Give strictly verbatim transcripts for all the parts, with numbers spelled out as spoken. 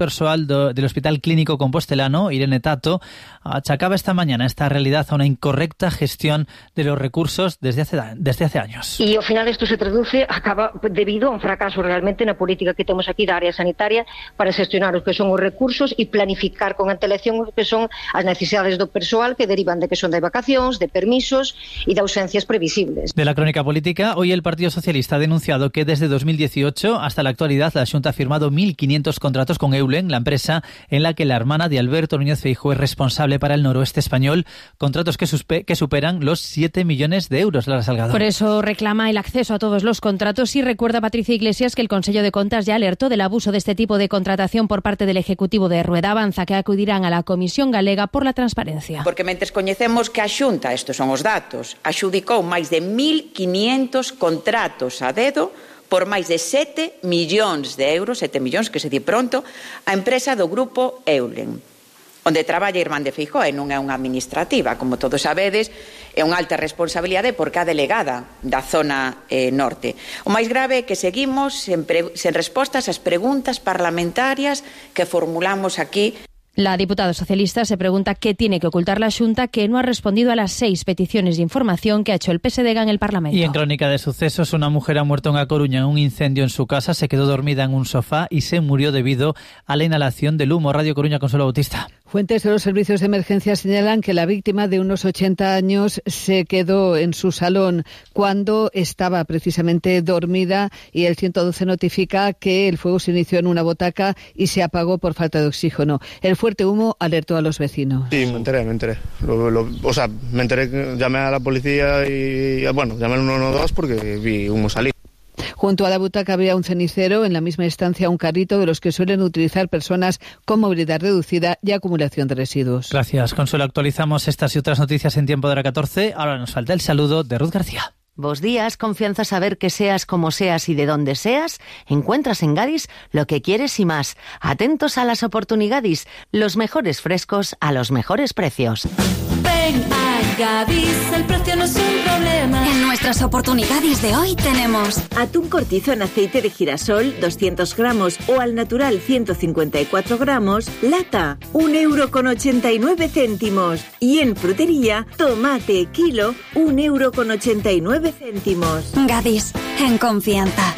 persoal do, del Hospital Clínico Compostelano, Irene Tato, achacaba esta mañana esta realidad a una incorrecta gestión de los recursos desde hace, desde hace años. Y ao final isto se traduce, acaba debido a un fracaso realmente na política que temos aquí da área sanitaria para gestionar os que son os recursos e planificar con antelación os que son as necesidades do persoal que derivan de que son de vacacións, de permisos e de ausencias previsibles. De la crónica política, hoy el Partido Socialista ha denunciado que desde dos mil dieciocho hasta la actualidad la Xunta ha firmado mil quinientos contratos con Eulen, la empresa en la que la hermana de Alberto Núñez Feijóo es responsable para el noroeste español, contratos que, suspe- que superan los siete millones de euros, Lara Salgado. Por eso reclama el acceso a todos los contratos y recuerda a Patricia Iglesias que el Consejo de Contas ya alertó del abuso de este tipo de contratación por parte del Ejecutivo de Rueda. Avanza que acudirán a la Comisión Galega por la Transparencia. Porque mentes coñecemos que a Xunta, estes son os datos, axudicou máis de mil quinientos contratos a dedo por máis de sete millóns de euros, sete millóns, que se di pronto, a empresa do grupo Eulen, onde traballa a irmán de Feijóo, e non é unha administrativa, como todos sabedes, é unha alta responsabilidade porque é a delegada da zona eh, norte. O máis grave é que seguimos sen, pre- sen respostas ás preguntas parlamentarias que formulamos aquí. La diputada socialista se pregunta qué tiene que ocultar la Xunta, que no ha respondido a las seis peticiones de información que ha hecho el P S D G en el Parlamento. Y en crónica de sucesos, una mujer ha muerto en A Coruña en un incendio en su casa, se quedó dormida en un sofá y se murió debido a la inhalación del humo. Radio Coruña, Consuelo Bautista. Fuentes de los servicios de emergencia señalan que la víctima de unos ochenta años se quedó en su salón cuando estaba precisamente dormida y el ciento doce notifica que el fuego se inició en una butaca y se apagó por falta de oxígeno. El fuerte humo alertó a los vecinos. Sí, me enteré, me enteré. Lo, lo, o sea, me enteré, llamé a la policía y, bueno, llamé al uno uno dos porque vi humo salir. Junto a la butaca había un cenicero, en la misma estancia un carrito de los que suelen utilizar personas con movilidad reducida y acumulación de residuos. Gracias, Consuelo. Actualizamos estas y otras noticias en Tiempo de la catorce. Ahora nos falta el saludo de Ruth García. Bos días, confianza saber que seas como seas y de donde seas, encuentras en Gadis lo que quieres y más. Atentos a las oportunidades, los mejores frescos a los mejores precios. Ven a Gadis, el precio no es un problema. En nuestras oportunidades de hoy tenemos atún cortizo en aceite de girasol, doscientos gramos, o al natural ciento cincuenta y cuatro gramos, lata, un euro con ochenta y nueve céntimos. Y en frutería, tomate kilo, un euro con ochenta y nueve céntimos. Gadis, en confianza.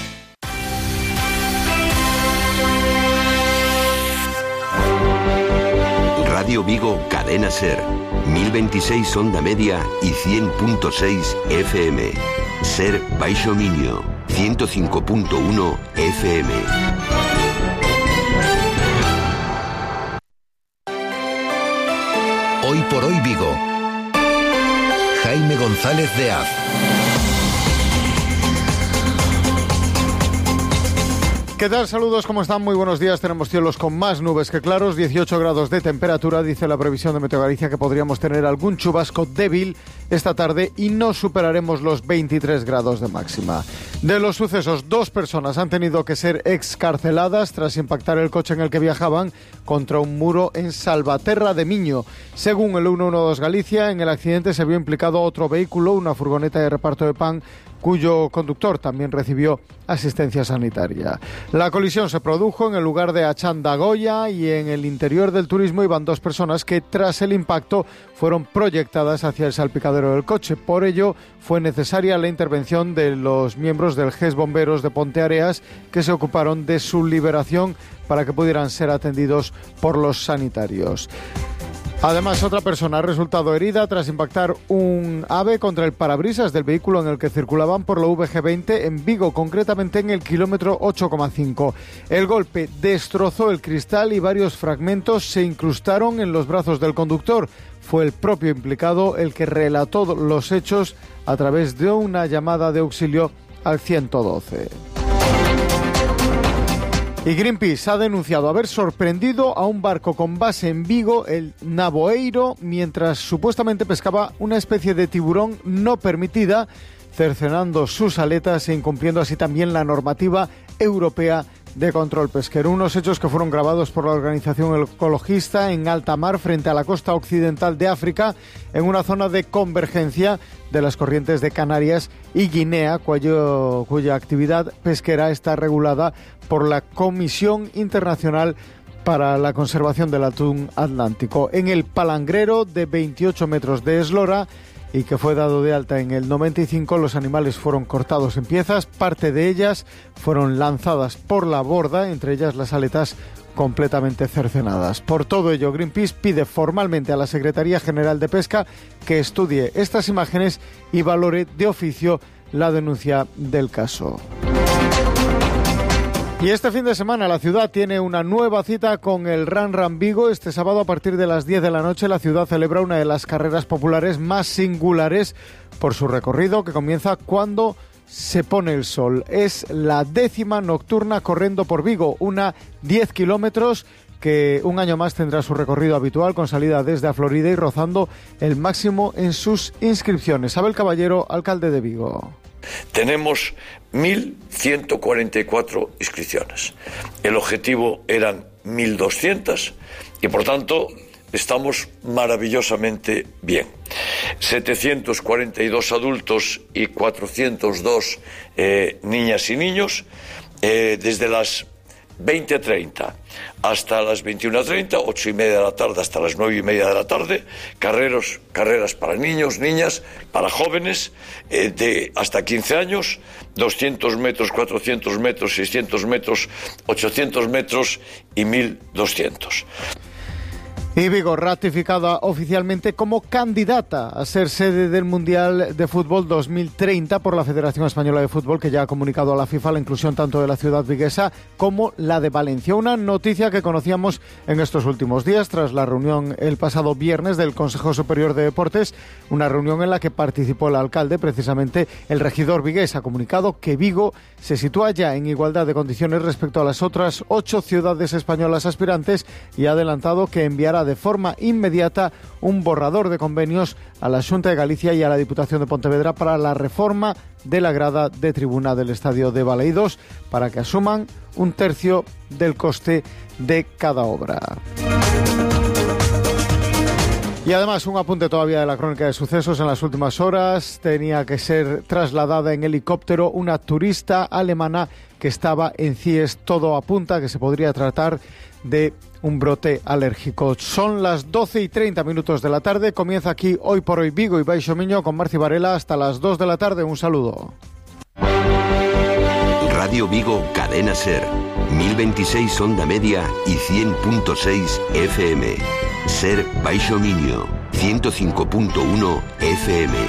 Radio Vigo, Cadena Ser, mil veintiséis onda media y cien punto seis F M. Ser Baixo Miño, ciento cinco punto uno F M. Hoy por hoy Vigo. Jaime González de Az. ¿Qué tal? Saludos, ¿cómo están? Muy buenos días. Tenemos cielos con más nubes que claros, dieciocho grados de temperatura. Dice la previsión de Meteo Galicia que podríamos tener algún chubasco débil esta tarde y no superaremos los veintitrés grados de máxima. De los sucesos, dos personas han tenido que ser excarceladas tras impactar el coche en el que viajaban contra un muro en Salvaterra de Miño. Según el uno uno dos Galicia, en el accidente se vio implicado otro vehículo, una furgoneta de reparto de pan, cuyo conductor también recibió asistencia sanitaria. La colisión se produjo en el lugar de Achandagoya y en el interior del turismo iban dos personas que tras el impacto fueron proyectadas hacia el salpicadero del coche. Por ello fue necesaria la intervención de los miembros del G E S Bomberos de Ponteareas que se ocuparon de su liberación para que pudieran ser atendidos por los sanitarios. Además, otra persona ha resultado herida tras impactar un ave contra el parabrisas del vehículo en el que circulaban por la V G veinte en Vigo, concretamente en el kilómetro ocho coma cinco. El golpe destrozó el cristal y varios fragmentos se incrustaron en los brazos del conductor. Fue el propio implicado el que relató los hechos a través de una llamada de auxilio al ciento doce. Y Greenpeace ha denunciado haber sorprendido a un barco con base en Vigo, el Navoeiro, mientras supuestamente pescaba una especie de tiburón no permitida, cercenando sus aletas e incumpliendo así también la normativa europea de control pesquero. Unos hechos que fueron grabados por la organización ecologista en alta mar frente a la costa occidental de África, en una zona de convergencia de las corrientes de Canarias y Guinea, cuyo, cuya actividad pesquera está regulada por la Comisión Internacional para la conservación del atún atlántico. En el palangrero de veintiocho metros de eslora y que fue dado de alta en el noventa y cinco, los animales fueron cortados en piezas, parte de ellas fueron lanzadas por la borda, entre ellas las aletas completamente cercenadas. Por todo ello, Greenpeace pide formalmente a la Secretaría General de Pesca que estudie estas imágenes y valore de oficio la denuncia del caso. Y este fin de semana la ciudad tiene una nueva cita con el Run Run Vigo. Este sábado a partir de las diez de la noche la ciudad celebra una de las carreras populares más singulares por su recorrido, que comienza cuando se pone el sol. Es la décima nocturna corriendo por Vigo, una diez kilómetros que un año más tendrá su recorrido habitual con salida desde a Florida y rozando el máximo en sus inscripciones. Abel Caballero, alcalde de Vigo. Tenemos mil ciento cuarenta y cuatro inscripciones. El objetivo eran mil doscientas y, por tanto, estamos maravillosamente bien. setecientos cuarenta y dos adultos y cuatrocientos dos eh, niñas y niños, eh, desde las veinte treinta hasta las veintiuna treinta, ocho y media de la tarde hasta las nueve y media de la tarde, carreros, carreras para niños, niñas, para jóvenes eh, de hasta quince años, doscientos metros, cuatrocientos metros, seiscientos metros, ochocientos metros y mil doscientos. Y Vigo ratificada oficialmente como candidata a ser sede del Mundial de Fútbol dos mil treinta por la Federación Española de Fútbol, que ya ha comunicado a la FIFA la inclusión tanto de la ciudad viguesa como la de Valencia. Una noticia que conocíamos en estos últimos días tras la reunión el pasado viernes del Consejo Superior de Deportes, una reunión en la que participó el alcalde, precisamente el regidor vigués. Ha comunicado que Vigo se sitúa ya en igualdad de condiciones respecto a las otras ocho ciudades españolas aspirantes y ha adelantado que enviará de forma inmediata un borrador de convenios a la Xunta de Galicia y a la Diputación de Pontevedra para la reforma de la grada de tribuna del Estadio de Baleidos, para que asuman un tercio del coste de cada obra. Y además, un apunte todavía de la crónica de sucesos. En las últimas horas tenía que ser trasladada en helicóptero una turista alemana que estaba en C I E S. Todo apunta a que se podría tratar de un brote alérgico. Son las doce y treinta minutos de la tarde. Comienza aquí Hoy por Hoy Vigo y Baixo Miño con Marci Varela hasta las dos de la tarde. Un saludo. Radio Vigo, Cadena Ser, mil veintiséis onda media y cien punto seis F M. Ser Baixo Miño, ciento cinco punto uno F M.